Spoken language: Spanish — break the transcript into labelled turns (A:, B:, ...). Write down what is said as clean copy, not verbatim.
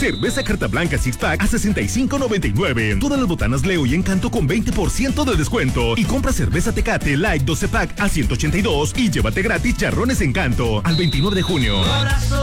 A: Cerveza Carta Blanca Six Pack a $65.99. Todas las botanas Leo y Encanto con 20% de descuento. Y compra cerveza Tecate Light 12 Pack a $182 y llévate gratis jarrones Encanto al 29 de junio.
B: Corazón.